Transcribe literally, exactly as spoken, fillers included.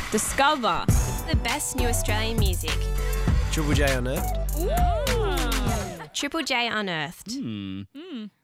Discover The best new Australian music. Triple J Unearthed. Triple J Unearthed. Hmm. Mm.